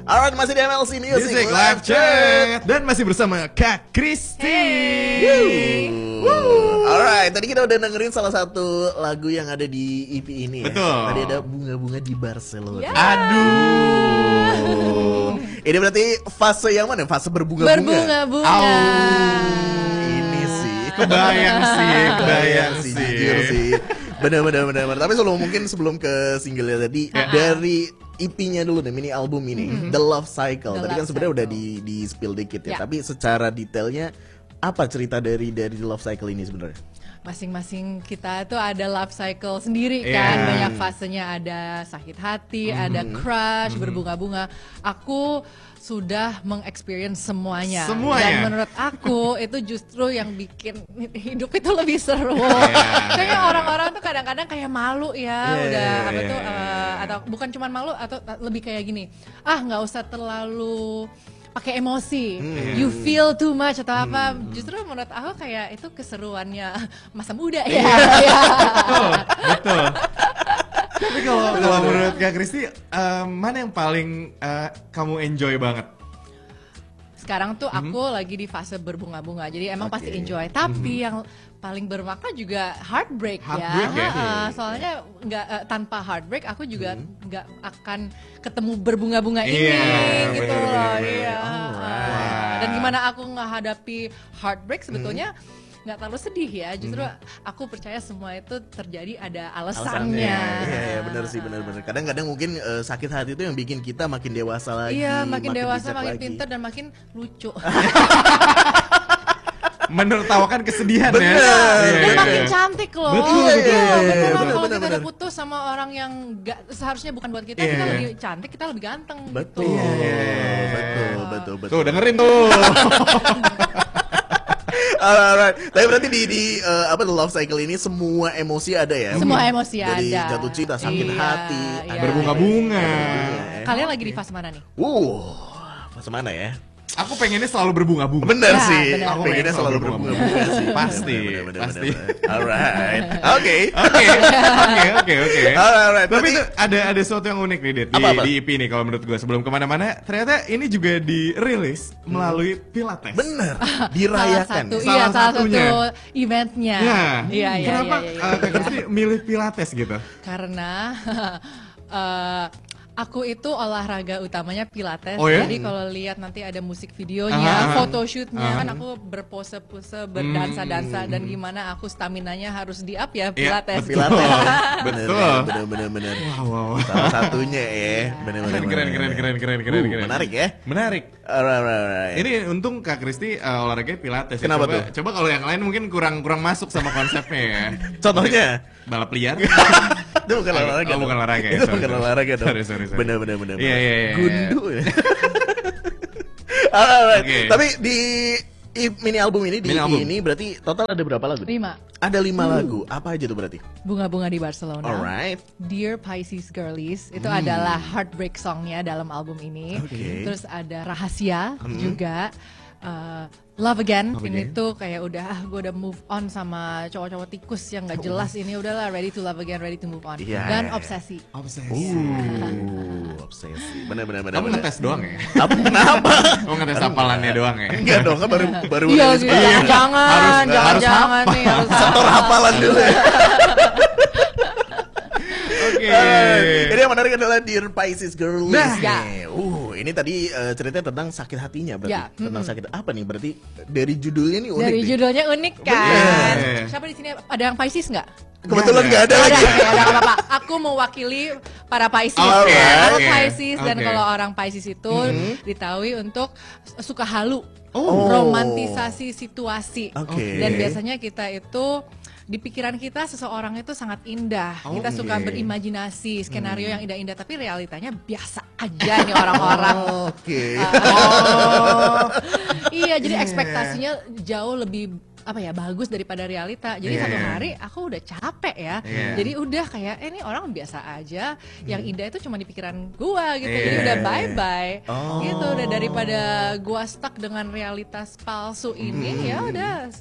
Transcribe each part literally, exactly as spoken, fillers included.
Alright, masih di M L C Music, Music Live Chat dan masih bersama Kak Kristi. Hey. Alright, tadi kita udah dengerin salah satu lagu yang ada di E P ini ya. Betul. Tadi ada Bunga-Bunga di Barcelona. Yeah. Aduh. Ini berarti fase yang mana? Fase berbunga-bunga. Berbunga-bunga. Oh, ini sih. Kebayang sih, kebayang sih. Jujur sih. Bener-bener bener. Tapi sebelum mungkin sebelum ke singlenya tadi Uh-uh. dari E P-nya dulu nih, mini album ini, Mm-hmm. The Love Cycle. The Tadi kan Love sebenarnya udah Cycle. di di spill dikit ya. Ya. Tapi secara detailnya apa cerita dari dari The Love Cycle ini sebenarnya? Masing-masing kita tuh ada love cycle sendiri Yeah. kan. Banyak fasenya, ada sakit hati, ada crush, berbunga-bunga. Aku sudah mengexperience semuanya. Semuanya? Dan menurut aku itu justru yang bikin hidup itu lebih seru. Yeah, Kayaknya yeah. orang-orang tuh kadang-kadang kayak malu ya, Yeah, udah yeah, apa yeah, tuh yeah. eh, atau bukan cuma malu atau lebih kayak gini. Ah, nggak usah terlalu pakai emosi, you feel too much atau apa. Justru menurut aku kayak itu keseruannya masa muda ya. Ya. Betul, betul. Tapi kalau kalau menurut Kak Kristi, eh, mana yang paling eh, kamu enjoy banget? Sekarang tuh aku lagi di fase berbunga-bunga, jadi emang Oke. pasti enjoy. Tapi yang paling bermakna juga heartbreak, Heartbreak ya. ya? Ha-ha, soalnya nggak eh, tanpa heartbreak aku juga nggak akan ketemu berbunga-bunga ini, Iya, gitu bener, loh. bener, bener. Iya. Alright. Dan gimana aku menghadapi heartbreak sebetulnya nggak terlalu sedih ya. Justru aku percaya semua itu terjadi ada alasannya. Iya, iya benar sih, benar-benar. Kadang-kadang mungkin eh, sakit hati itu yang bikin kita makin dewasa lagi. Iya, makin dewasa, bijak makin lagi. pintar dan makin lucu. Menertawakan kesedihan Bener. ya. Dan Iya, iya, makin iya. cantik loh. Betul, Iya, betul, beneran. betul, Kalau betul, kita betul. udah putus sama orang yang gak, seharusnya bukan buat kita, Iya, kita iya. lebih cantik, kita lebih ganteng. Betul. Gitu. Iya, iya, iya. Betul, betul, betul. Tuh dengerin tuh. Alright. Tapi berarti di di eh, apa The Love Cycle ini semua emosi ada ya? Semua emosi Dari ada. jatuh cinta, sakit Iya, hati, iya. ada- Berbunga-bunga. Iya. Kalian lagi di fase mana nih? Wow, pas mana ya? Aku pengennya selalu berbunga-bunga. Bener Ya, sih. bener. Aku pengennya selalu berbunga-bunga sih. Pasti, Bener, bener, pasti. bener, bener. Alright. Oke. Oke, oke, oke, oke. Alright. Tapi Berarti itu ada ada sesuatu yang unik nih Dit, di, Apa-apa? di E P nih kalau menurut gue sebelum kemana-mana ternyata ini juga dirilis melalui Pilates. bener Salah dirayakan. satu, ya? Salah iya, salah satunya. satu eventnya. Ya, Iya, iya, kenapa iya, iya, eh, iya. Kak Kristi milih Pilates gitu? Karena eh, aku itu olahraga utamanya Pilates. Oh ya? Jadi kalau lihat nanti ada musik Aha, videonya, aha. photoshootnya Aha. kan aku berpose-pose, berdansa-dansa dan gimana aku staminanya harus di up ya Pilates. betul. Pilates. Betul. Bener, bener, bener. Wow, wow. Salah satunya ya. Bener, bener, Keren, keren, keren, keren, keren, keren, Uh, keren. Menarik ya. Menarik. Alright, alright, alright. Ini untung Kak Kristi uh, olahraganya Pilates. ya. Kenapa coba, tuh? Coba kalau yang lain mungkin kurang kurang masuk sama konsepnya ya. Contohnya? Balap liar. Itu bukan Oh, olahraga. bukan dong. olahraga ya, Itu sorry, bukan sorry. olahraga dong. Sorry, sorry, sorry. Bener, bener, bener. Iya, iya, iya, iya. Gundu ya. Alright. Oke. Tapi di i- mini album ini di Mini E P album. ini berarti total ada berapa lagu? Lima. Ada lima lagu. Apa aja tuh berarti? Bunga-bunga di Barcelona. Alright. Dear Pisces Girlies itu adalah heartbreak songnya dalam album ini. Oke. Terus ada Rahasia juga. Uh, Love Again Love ini Again. tuh kayak udah ah gue udah move on sama cowok-cowok tikus yang nggak jelas ini udahlah ready to love again, ready to move on. Iya. Dan Obsesi. Obsesi. Uh, obsesi. Bener, bener, bener. Kamu bener. ngetes doang ya? Apa? Kenapa? Kamu ngetes hafalannya doang ya? Enggak dong, kan baru baru Iya, rilis gitu. baru. jangan, jangan, Harus- jangan, harus jangan hafal. nih harus Setor hafalan dulu ya. Oke. Eh, Ini yang menarik adalah Dear Pisces Girlies. Nah. nih. Uh, ini tadi eh, ceritanya tentang sakit hatinya berarti. Ya, Tentang sakit apa nih? Berarti dari judulnya nih unik Dari nih. judulnya unik kan. Bener. Siapa di sini ada yang Pisces nggak? Kebetulan nggak ada Ada, lagi. oke, ada nggak apa-apa. Aku mewakili para Pisces. Oke, Aku oke, Pisces dan oke. kalau orang Pisces itu ditahui untuk suka halu, Oh. romantisasi situasi. Oke. Dan biasanya kita itu di pikiran kita seseorang itu sangat indah. Kita Oke. suka berimajinasi skenario yang indah-indah, tapi realitanya biasa aja nih orang-orang. Oke. Oh. Iya, jadi ekspektasinya jauh lebih apa ya bagus daripada realita. Jadi Iya, satu iya. hari aku udah capek ya. Iya. Jadi udah kayak eh, ini orang biasa aja. Yang indah itu cuma di pikiran gua gitu. Jadi Iya. udah bye bye. Oh. Gitu udah daripada gua stuck dengan realitas palsu ini ya udah eh,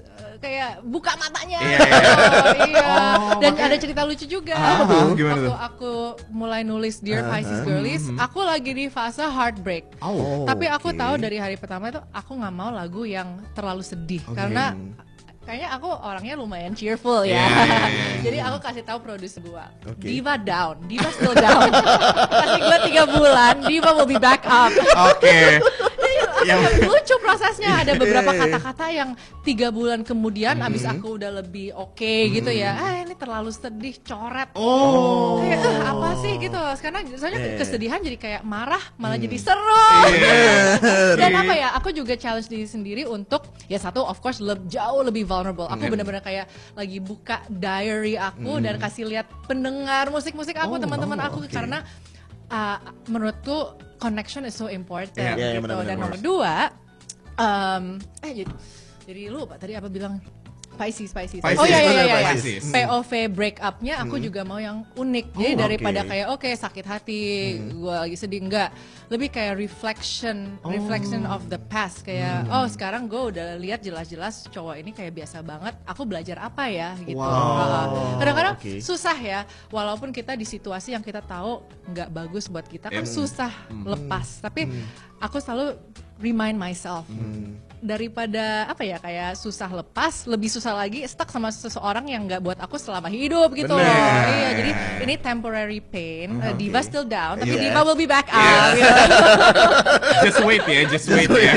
kayak buka matanya. Iya, gitu. Iya. Oh, Dan makanya- ada cerita lucu juga. Apa tuh? Gimana Waktu tuh? aku mulai nulis Dear Uh-huh. Pisces Girlies, aku lagi di fase heartbreak. Oh. Tapi aku oke. tahu dari hari pertama itu aku nggak mau lagu yang terlalu sedih karena kayaknya aku orangnya lumayan cheerful ya. Iya, iya, iya. Jadi aku kasih tahu produser gua, Oke. Diva down, Diva still down. Kasih gua tiga bulan, Diva will be back up. Oke. Yang lucu prosesnya, ada beberapa Iya, iya, iya. kata-kata yang tiga bulan kemudian abis aku udah lebih oke gitu ya, ah ini terlalu sedih, coret. Oh. Kayak "Eh, apa sih gitu, karena soalnya Iya. kesedihan jadi kayak marah malah jadi seru. Iya. Dan apa ya, aku juga challenge diri sendiri untuk ya satu of course le- jauh lebih vulnerable. Aku Hmm. benar-benar kayak lagi buka diary aku dan kasih lihat pendengar musik-musik aku, Oh, teman-teman oh, aku oke. karena uh, menurutku connection is so important Iya, iya, gitu. benar-benar. Dan nomor dua, um, eh jadi, jadi lupa tadi apa bilang. Pisces, Pisces. Pisces, Oh iya iya benar, iya, iya. Pisces. P O V break up-nya aku juga mau yang unik. Jadi Oh, daripada oke. kayak oke sakit hati, gue lagi sedih, enggak. Lebih kayak reflection, reflection of the past. Kayak oh sekarang gue udah lihat jelas-jelas cowok ini kayak biasa banget. Aku belajar apa ya gitu. Wow. Uh, Kadang-kadang Oke. susah ya. Walaupun kita di situasi yang kita tahu nggak bagus buat kita kan Em. susah lepas. Tapi aku selalu remind myself. Daripada apa ya kayak susah lepas, lebih susah lagi stuck sama seseorang yang nggak buat aku selama hidup gitu Bener. loh. Iya, jadi ini temporary pain. Uh, Diva Oke. still down, tapi Iya. Diva will be back up. gitu. Just wait ya, just wait ya.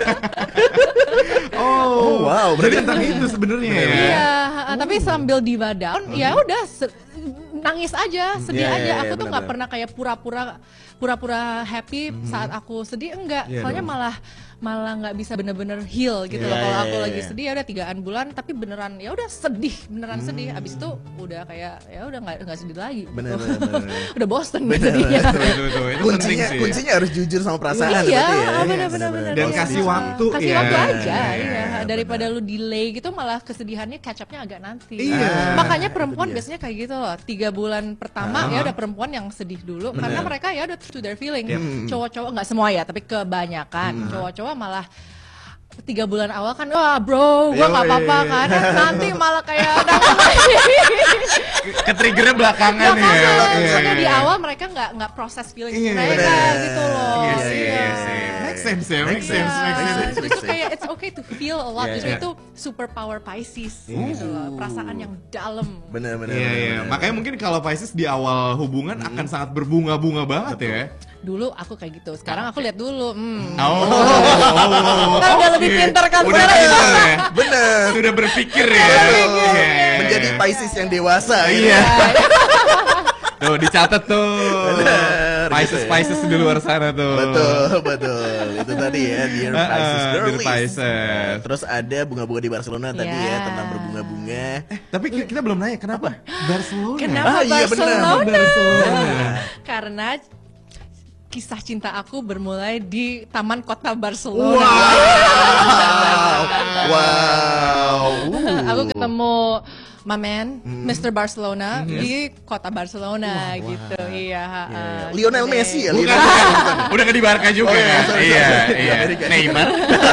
Oh, Oh, wow, Jadi berarti- tentang itu sebenarnya ya. Iya, uh, tapi sambil Diva down, ya udah se- nangis aja, sedih Iya, aja. iya, Aku iya, tuh nggak benar-benar. pernah kayak pura-pura pura-pura happy saat aku sedih, enggak. Iya Soalnya dong. malah malah nggak bisa bener-bener heal gitu loh. Iya, Kalau iya, aku iya, lagi iya. sedih ya udah tigaan bulan, tapi beneran ya udah sedih, beneran sedih. Abis itu udah kayak ya udah nggak nggak sedih lagi. gitu. Bener, bener, bener. Udah bosen Bener, sedihnya. Betul, betul, betul. Itu penting kuncinya sih. kuncinya harus jujur sama perasaan Iya, berarti ya. benar Iya, benar benar. Dan iya. kasih waktu Kasih ya. waktu aja, Iya, iya. Daripada lu delay gitu malah kesedihannya catch up-nya agak nanti. Iya. Makanya perempuan Itu dia. biasanya kayak gitu loh. Tiga bulan pertama ya udah perempuan yang sedih dulu karena mereka ya udah to their feeling. Cowok-cowok nggak semua ya, tapi kebanyakan cowok-cowok malah tiga bulan awal kan wah bro gue nggak apa-apa kan. Eh, nanti malah kayak nangis lagi. Ke-triggernya belakangan ya. Belakangan, Iya, soalnya iya, di iya. awal mereka nggak nggak proses feeling Iya, mereka benar. gitu loh. Iya sih, Iya. iya sih. Make sense ya, make Make sense, Iya, make sense. justru kayak it's okay to feel a lot. Iya, Justru iya. itu superpower Pisces gitu loh. Perasaan yang dalam. Bener bener. Iya, bener, iya. bener. Makanya mungkin kalau Pisces di awal hubungan akan sangat berbunga-bunga banget ya. Dulu aku kayak gitu. Sekarang aku lihat dulu. Hmm. Oh, oh, Kan udah lebih oke. pintar kan Udah sekarang. pintar ya. Bener. Sudah berpikir ya. Berpikir, Iya, iya, Menjadi iya. Pisces yang dewasa. gitu. Iya. Tuh dicatat tuh. Bener, Pisces gitu ya. Pisces di luar sana tuh. Betul, betul. Itu tadi ya, Dear Uh-uh, Pisces Dear Girlies. Pisces. Terus ada bunga-bunga di Barcelona tadi ya, Iya. tentang berbunga-bunga. Tapi ki- kita belum nanya kenapa Barcelona. Kenapa Ah, iya, bener. Barcelona? Barcelona. Karena kisah cinta aku bermulai di Taman Kota Barcelona. Wow. Wow. Uh. Aku ketemu my man, mister Barcelona di kota Barcelona gitu. Iya. uh, Lionel gitu deh. Messi ya, Bukan, Lionel. bukan. Udah ke di Barca juga. Oh, iya, sorry, iya, sorry, sorry. iya. Amerika. Neymar.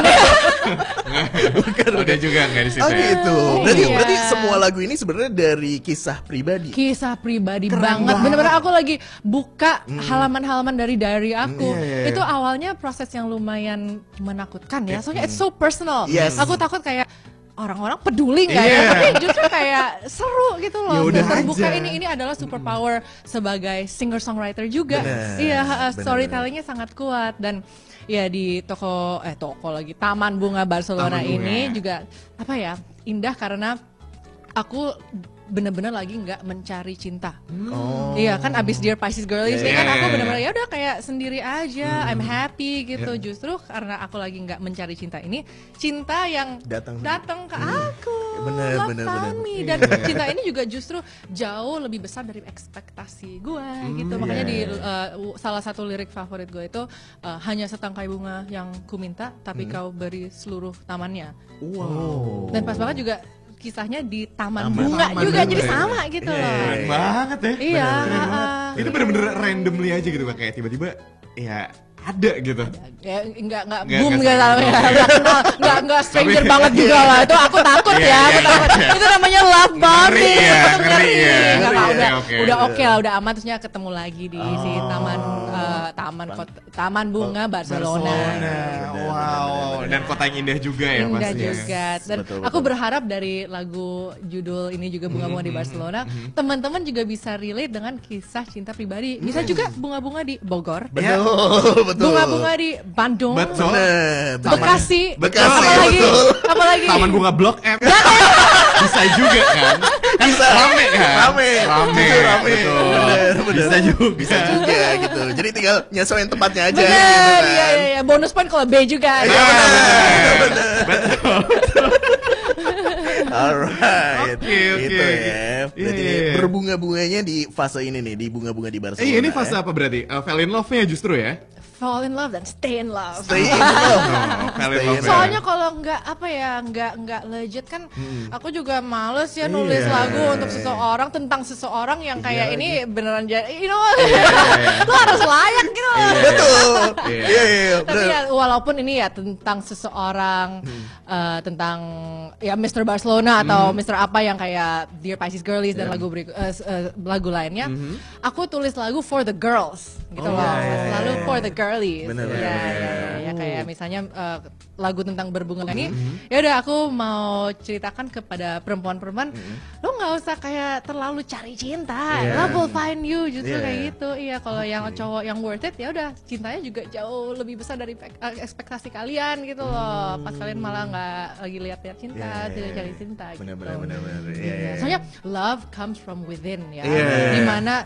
Udah juga nggak di situ. Oh ya? gitu. Berarti Iya. berarti semua lagu ini sebenarnya dari kisah pribadi. Kisah pribadi Keren banget. banget. Bener-bener aku lagi buka halaman-halaman dari diary aku. iya, iya, iya. Itu awalnya proses yang lumayan menakutkan ya. Soalnya it's so personal. Yes. Aku takut kayak orang-orang peduli nggak Iya. ya? Tapi justru kayak seru gitu Ya loh. udah Dan terbuka aja. ini ini adalah superpower sebagai singer-songwriter juga. Bener, Iya, uh, bener, storytellingnya sangat kuat dan ya di toko eh toko lagi Taman Bunga Barcelona Taman Bunga. ini juga apa ya indah karena aku bener-bener lagi nggak mencari cinta. Oh. Iya kan abis Dear Pisces Girlies Iya, ya kan iya, aku iya. bener-bener ya udah kayak sendiri aja, I'm happy gitu. Iya. Justru karena aku lagi nggak mencari cinta ini, cinta yang Datang. datang ke aku, Bener, love bener, found bener. me. Dan cinta ini juga justru jauh lebih besar dari ekspektasi gue gitu. Makanya iya, di iya. uh, w- salah satu lirik favorit gue itu uh, hanya setangkai bunga yang ku minta, tapi kau beri seluruh tamannya. Wow. Dan pas banget juga kisahnya di taman, Taman. bunga Taman juga bunga jadi ya. sama gitu Iya, loh. Keren banget ya. Iya. Keren banget. uh, Itu bener-bener randomly aja gitu kayak tiba-tiba ya ada gitu. Ya, enggak enggak Nggak- boom nggak enggak tahu sampai ya, boom. enggak kenal, enggak enggak stranger Tapi- banget juga lah. Itu aku takut Iya, ya, aku iya, takut. iya. Itu namanya love bombing. Ngeri ya, Itu ngeri ya. Enggak, Ngeri enggak, ya, udah oke. udah oke lah, udah aman terusnya ketemu lagi di si taman eh, taman kota, taman bunga Barcelona. Barcelona. Benar, Wow. benar, benar, Dan kota yang indah juga ya Indah pastinya. juga. Dan Betul, aku betul. berharap dari lagu judul ini juga bunga-bunga di Barcelona, teman-teman juga bisa relate dengan kisah cinta pribadi. Bisa juga bunga-bunga di Bogor, Betul, betul. bunga-bunga di Bandung, Betul. Bener, Bekasi, Bekasi, apalagi, betul. apalagi. Taman Bunga Blok M. Bisa juga kan? Kan Bisa. rame kan? Rame. Rame. Jujur rame. Betul. Bener, bener. Bisa juga. Bisa juga gitu. Jadi tinggal nyesuaiin tempatnya aja Bener, gitu kan. iya, iya, iya. Bonus point kalau B juga. Iya, Ah, bener. betul. Alright. Oke, oke. Gitu ya. Berarti Iya, iya. berbunga-bunganya di fase ini nih, di bunga-bunga di Barcelona. Eh ini fase ya. apa berarti? Uh, fall in love-nya justru ya? Fall in love dan stay in love. Stay in love. Oh, fall in Stay love in ya. Soalnya kalau nggak apa ya, nggak nggak legit kan, aku juga males ya nulis Iya. lagu untuk seseorang tentang seseorang yang kayak Iya, ini beneran jadi, you know, iya, iya. lo harus layak gitu. loh. Betul. Iya. Iya, iya, iya. Tapi bener. ya walaupun ini ya tentang seseorang, eh, tentang ya mister Barcelona atau mister apa yang kayak Dear Pisces Girlies dan lagu berik- eh, s- eh, lagu lainnya, aku tulis lagu for the girls gitu Oh, loh, iya, iya, selalu iya. for the girlies. Bener, ya, bener, ya, bener. ya, ya, kayak misalnya eh, lagu tentang berbunga ini, ya udah aku mau ceritakan kepada perempuan-perempuan, lo nggak usah kayak terlalu cari cinta, Iya. love will find you, justru Iya. kayak gitu. Iya, kalau yang cowok yang worth it ya udah cintanya juga jauh lebih besar dari pek- eh, ekspektasi kalian gitu loh. Pas kalian malah nggak lagi lihat-lihat cinta, Iya, iya, tidak iya. cari cinta Bener, gitu. bener, bener, bener. Iya, Iya. iya. Soalnya love comes from within ya. Iya. Dimana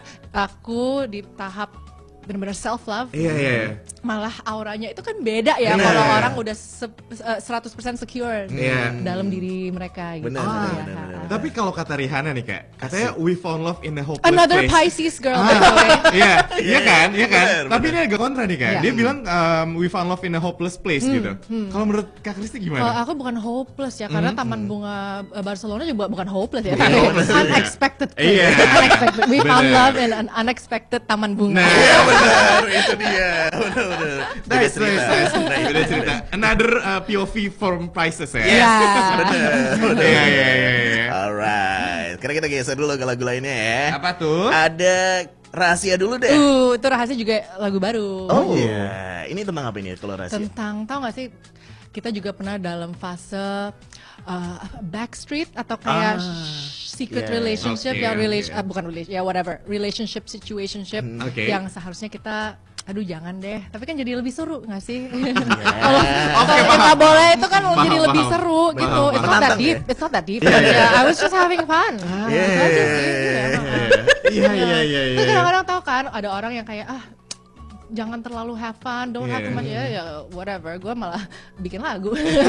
aku di tahap benar-benar self love, Iya, iya. malah auranya itu kan beda ya Bener. kalau orang udah se- eh, seratus persen secure Iya. dalam diri mereka gitu. Bener, ya. bener, Ha, bener, ha. bener. Tapi kalau kata Rihanna nih kak, katanya we found love in a hopeless Another place. Pisces girl. Ah, by the way. Iya, iya kan, iya kan. Bener, Tapi bener. ini agak kontra nih kak. Iya. Dia bilang um, we found love in a hopeless place gitu. Kalau menurut Kak Kristi Kalau gimana? aku bukan hopeless ya, karena Taman Bunga eh, Barcelona juga bukan hopeless ya, Bukan tapi hopeless, iya. unexpected place. Iya. Unexpected. We found Bener. love in an unexpected Taman Bunga. Nah, Iya, benar. Itu dia. Benar, benar. Beda nice, cerita. nice, nice. Nice, Beda nice, cerita. nice. Another uh, P O V from Prices ya. Iya. Benar, benar. Iya, iya, iya, iya. Alright. Sekarang kita geser dulu ke lagu lainnya ya. Apa tuh? Ada rahasia dulu deh. Uh, itu rahasia juga lagu baru. Oh iya. Ini tentang apa ini kalau rahasia? Tentang, tahu gak sih, kita juga pernah dalam fase uh, backstreet atau kayak Ah, secret yeah. relationship, Okay, yang relation, okay. uh, bukan relation, ya whatever, relationship, situationship, Okay. yang seharusnya kita, aduh jangan deh, tapi kan jadi lebih seru gak sih? Kalau Oke, kalau kita paham. boleh itu kan Paham, jadi lebih paham. seru Paham, gitu. It's paham. not that Menantang deep, ya? it's not that deep. Yeah, I was just having fun. Yeah. Itu aja sih, iya. Iya, iya, iya, iya. Terus kadang-kadang tau kan ada orang yang kayak ah jangan terlalu have fun, don't have too Yeah. much ya, ya whatever. Gue malah bikin lagu.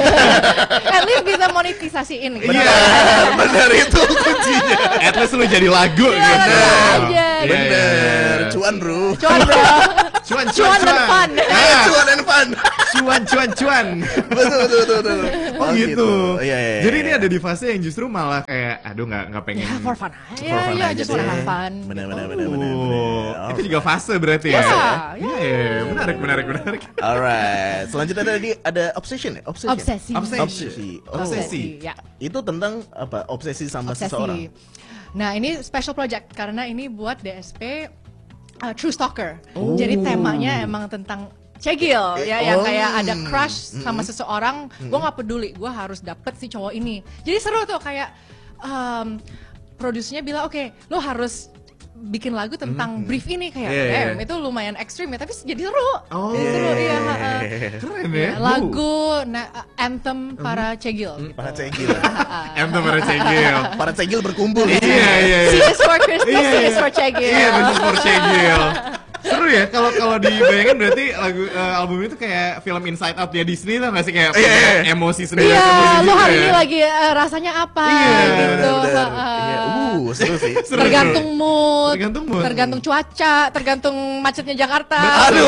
At least bisa monetisasiin gitu. Iya. Benar, benar itu kuncinya. At least lu jadi lagu Iya, gitu. bener aja. Iya, iya, Bener. iya. Cuan, bro. Cuan bro. Cuan, Cuan dan fun. Ah, Cuan and fun. cuan, cuan, cuan. Betul, betul, betul, betul. Oh gitu. Iya, iya. Jadi ini ada di fase yang justru malah kayak, aduh nggak nggak pengen. Ya for fun aja. For Ya, fun ya aja just wanna sih. have fun. Benar, gitu. benar, benar, benar. Oh, benar. itu juga fase berarti ya? Iya, Iya, iya. iya, menarik, menarik, menarik. Alright. Selanjutnya ada di ada obsession ya? Obsession. Obsesi. Obsesi. Obsesi. Oh. Obsesi. Ya. Itu tentang apa? Obsesi sama seseorang. Obsesi. Nah ini special project karena ini buat D S P uh, True Stalker. Jadi temanya emang tentang cegil ya, yang Oh. kayak ada crush sama seseorang. Gue nggak peduli, gue harus dapet si cowok ini. Jadi seru tuh kayak um, produsernya bilang oke, lo harus bikin lagu tentang brief ini kayak, Iya, iya. damn, itu lumayan ekstrim ya, tapi jadi seru. Oh. Jadi seru iya. ha, ha. Keren Ya, ya. lagu na- anthem para cegil. gitu. Para cegil. Em tuh para cegil. Para cegil berkumpul. Iya, iya, C iya. is for Crystal, Iya, C iya. is for cegil. Iya, bener for cegil. Seru ya kalau kalau dibayangin berarti lagu eh, album itu kayak film Inside Out ya Disney tuh nggak sih kayak Iya, punya iya. emosi sendiri Iya, sendiri lu gitu hari ya. ini lagi eh, rasanya apa Iya, gitu. Benar-benar. Ha, ha. Iya, uh, seru sih. Seru, Tergantung mood, Tergantung mood. tergantung cuaca, tergantung macetnya Jakarta. Aduh.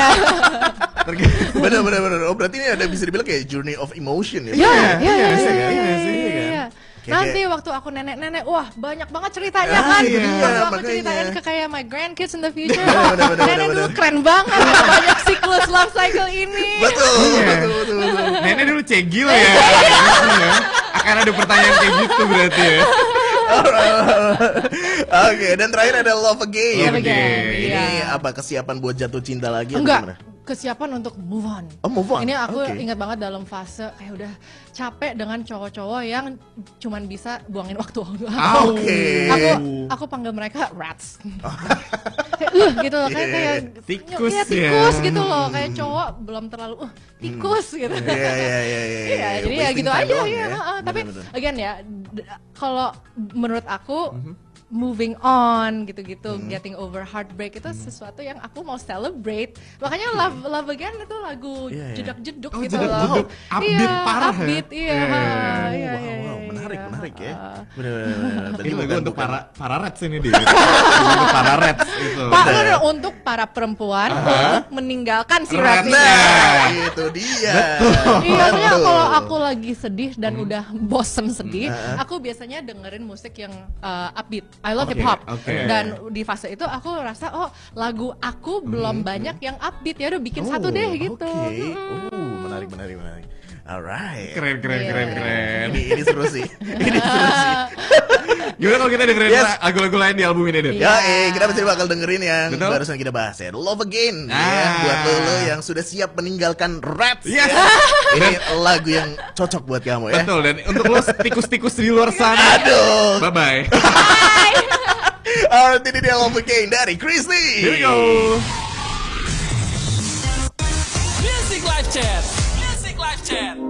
Terg- Bener, bener, bener. Oh, berarti ini ada bisa dibilang kayak journey of emotion ya? Iya, iya, iya, iya, bisa iya, kan? iya, Iya sih, iya, kan? iya. Kayak- Nanti waktu aku nenek-nenek, wah banyak banget ceritanya Ah, kan. iya, Waktu aku makanya. ceritain ke kayak my grandkids in the future, Bener, wah, bener, bener, nenek bener, dulu bener. keren banget, banyak siklus love cycle ini. Betul, Iya. betul, betul, betul. Nenek dulu cegil ya. Gitu ya. Akan ada pertanyaan kayak gitu berarti ya. Oke, dan terakhir ada Love Again. Love Again, Ini iya. apa kesiapan buat jatuh cinta lagi? atau Enggak, gimana? kesiapan untuk move on. Oh, move on. Ini aku Oke. ingat banget dalam fase kayak udah capek dengan cowok-cowok yang cuman bisa buangin waktu. Au. Oke. Aku aku panggil mereka rats. Kayak, uh, gitu loh, kayak kayak Tikus ya, ya. tikus gitu loh, kayak cowok belum terlalu uh tikus gitu. Iya, iya, iya, iya. Iya, jadi ya Wasting gitu time aja doang ya. ya. heeh. Tapi Bener-bener. again ya, d- kalau menurut aku moving on gitu-gitu, Hmm. getting over heartbreak itu sesuatu yang aku mau celebrate. Makanya Love Love Again itu lagu Iya, iya. jedak-jeduk Oh, gitu jeduk-jeduk. loh. Upbeat Iya, parah ya? upbeat, iya. Iya, iya, iya. iya, iya, wow, iya, wow, menarik, iya. menarik ya. Heeh. Bener-bener. Berarti Ini lagu bukan- untuk bukan- para para reds ini dia. Untuk para reds itu. Pak, no, no, untuk para perempuan untuk meninggalkan si rat Rat. ini. Nah, itu dia. Iya, maksudnya Betul. kalau aku lagi sedih dan udah bosen sedih, aku biasanya dengerin musik yang uh, upbeat. I love Oke, hip hop. oke. Dan di fase itu aku rasa oh lagu aku belum banyak yang upbeat ya udah bikin satu deh gitu. Oke. Mm-mm. Oh, menarik, menarik, menarik. Alright. Keren keren Iya. keren keren. Ini, ini seru sih. Ini seru sih. Gimana kalau kita dengerin Yes. lagu-lagu lain di album ini, Dit? Iya. Ya, eh, kita pasti bakal dengerin yang Betul. barusan kita bahas ya. Love Again. Ah. Ya, buat lo, lo yang sudah siap meninggalkan rats. Yes. ya. Ini lagu yang cocok buat kamu ya. Betul, dan untuk lo tikus-tikus di luar sana. Aduh. Bye bye. Alright, ini dia Love Again dari Christy. Here we go.